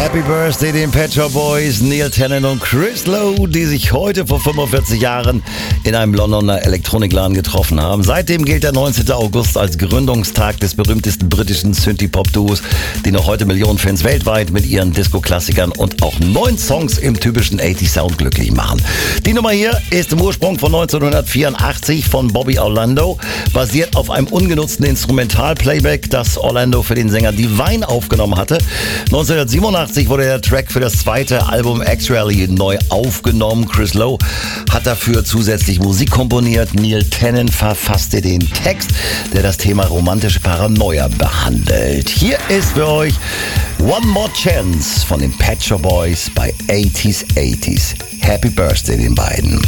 Happy Birthday den Pet Shop Boys, Neil Tennant und Chris Lowe, die sich heute vor 45 Jahren in einem Londoner Elektronikladen getroffen haben. Seitdem gilt der 19. August als Gründungstag des berühmtesten britischen Synthie-Pop-Duos, die noch heute Millionen Fans weltweit mit ihren Disco-Klassikern und auch 9 Songs im typischen 80s-Sound glücklich machen. Die Nummer hier ist im Ursprung von 1984 von Bobby Orlando, basiert auf einem ungenutzten Instrumental-Playback, das Orlando für den Sänger Divine aufgenommen hatte. 1987 wurde der Track für das zweite Album Actually neu aufgenommen. Chris Lowe hat dafür zusätzlich Musik komponiert. Neil Tennant verfasste den Text, der das Thema romantische Paranoia behandelt. Hier ist für euch One More Chance von den Pet Shop Boys bei 80s. Happy Birthday den beiden.